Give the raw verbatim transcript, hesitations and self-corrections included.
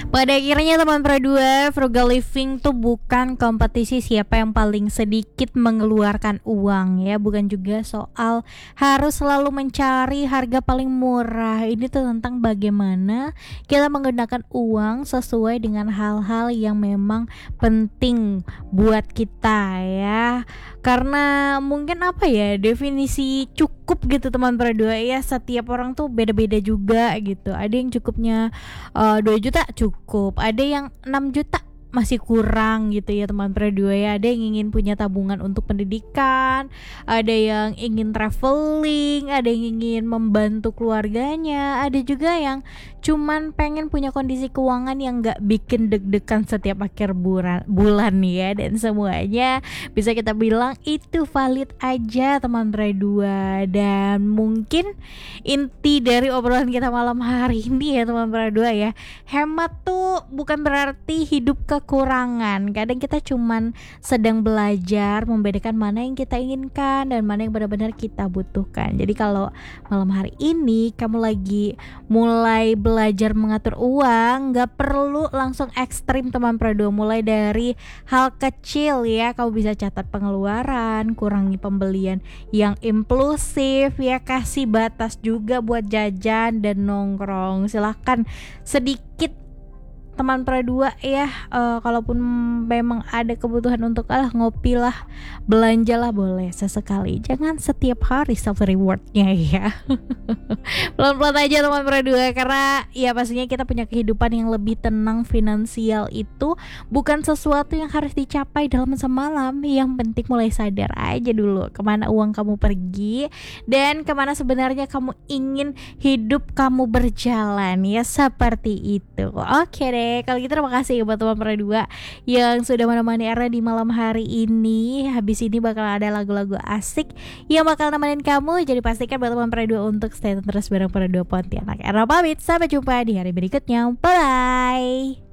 Pada akhirnya teman Produa, frugal living tuh bukan kompetisi siapa yang paling sedikit mengeluarkan uang ya, bukan juga soal harus selalu mencari harga paling murah. Ini tuh tentang bagaimana kita menggunakan uang sesuai dengan hal-hal yang memang penting buat kita ya. Karena mungkin apa ya, definisi cukup gitu teman Produa ya, setiap orang tuh beda-beda juga gitu. Ada yang cukupnya uh, dua juta cukup, ada yang enam juta masih kurang gitu ya teman Produa ya. Ada yang ingin punya tabungan untuk pendidikan, ada yang ingin traveling, ada yang ingin membantu keluarganya, ada juga yang cuman pengen punya kondisi keuangan yang gak bikin deg-degan setiap akhir bulan, bulan ya. Dan semuanya bisa kita bilang itu valid aja teman Produa. Dan mungkin inti dari obrolan kita malam hari ini ya teman Produa ya, hemat tuh bukan berarti hidup kekurangan. Kadang kita cuman sedang belajar membedakan mana yang kita inginkan dan mana yang benar-benar kita butuhkan. Jadi kalau malam hari ini kamu lagi mulai belajar mengatur uang, gak perlu langsung ekstrim teman Produa. Mulai dari hal kecil ya, kamu bisa catat pengeluaran, kurangi pembelian yang impulsif ya, kasih batas juga buat jajan dan nongkrong. Silahkan sedikit teman Produa ya, uh, kalaupun memang ada kebutuhan untuk alah ngopi lah, belanja lah boleh sesekali, jangan setiap hari self rewardnya ya. Pelan-pelan aja teman Produa, karena ya pastinya kita punya kehidupan yang lebih tenang. Finansial itu bukan sesuatu yang harus dicapai dalam semalam, yang penting mulai sadar aja dulu kemana uang kamu pergi dan kemana sebenarnya kamu ingin hidup kamu berjalan ya, seperti itu. Oke deh, kalau gitu terima kasih buat teman Produa yang sudah menemani Era di malam hari ini. Habis ini bakal ada lagu-lagu asik yang bakal nemenin kamu, jadi pastikan buat teman Produa untuk stay terus bareng Produa Pontianak. Era pamit, sampai jumpa di hari berikutnya. Bye bye.